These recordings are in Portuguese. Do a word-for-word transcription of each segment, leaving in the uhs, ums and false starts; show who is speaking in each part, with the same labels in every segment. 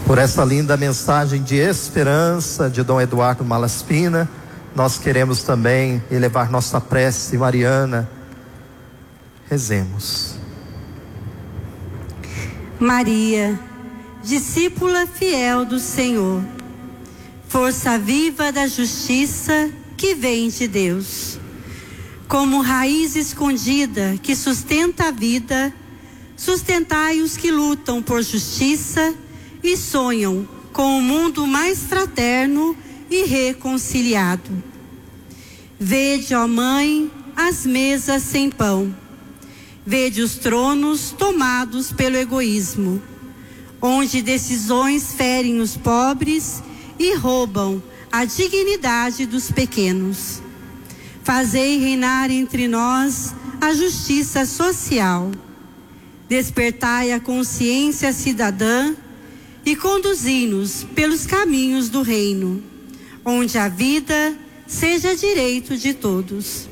Speaker 1: Por essa linda mensagem de esperança de Dom Eduardo Malaspina, nós queremos também elevar nossa prece mariana. Rezemos.
Speaker 2: Maria, discípula fiel do Senhor, força viva da justiça que vem de Deus, como raiz escondida que sustenta a vida, sustentai os que lutam por justiça e sonham com um mundo mais fraterno e reconciliado. Vede, ó Mãe, as mesas sem pão. Vede os tronos tomados pelo egoísmo, onde decisões ferem os pobres e roubam a dignidade dos pequenos. Fazei reinar entre nós a justiça social. Despertai a consciência cidadã e conduzi-nos pelos caminhos do reino, onde a vida seja direito de todos.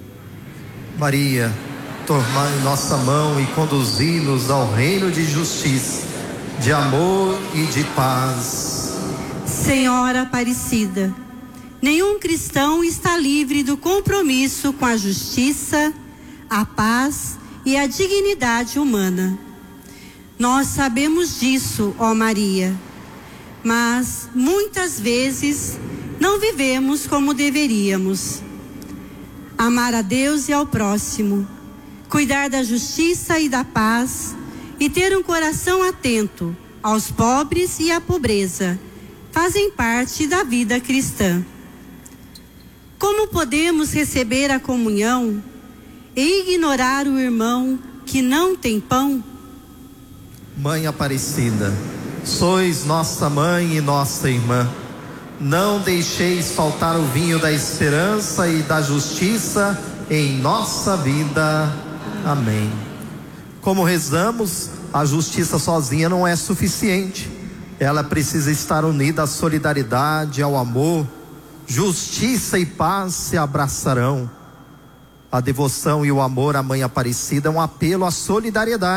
Speaker 1: Maria, tomai nossa mão e conduzi-nos ao reino de justiça, de amor e de paz.
Speaker 2: Senhora Aparecida, nenhum cristão está livre do compromisso com a justiça, a paz e a dignidade humana. Nós sabemos disso, ó Maria, mas muitas vezes não vivemos como deveríamos. Amar a Deus e ao próximo, cuidar da justiça e da paz e ter um coração atento aos pobres e à pobreza fazem parte da vida cristã. Como podemos receber a comunhão e ignorar o irmão que não tem pão?
Speaker 1: Mãe Aparecida, sois nossa mãe e nossa irmã. Não deixeis faltar o vinho da esperança e da justiça em nossa vida. Amém. Como rezamos, a justiça sozinha não é suficiente. Ela precisa estar unida à solidariedade, ao amor. Justiça e paz se abraçarão. A devoção e o amor à Mãe Aparecida é um apelo à solidariedade.